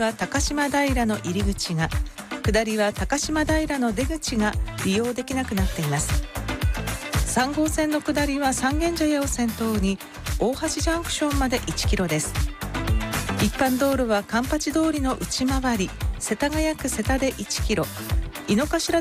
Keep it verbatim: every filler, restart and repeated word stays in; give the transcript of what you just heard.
は高島平の入り口が、下りは高島平の出口が利用できなくなっています。さん号線の下りは三軒茶屋を先頭に大橋ジャンクションまでいちキロです。一般道路は環八通りの内回り、世田谷区瀬田でいちキロ、井の頭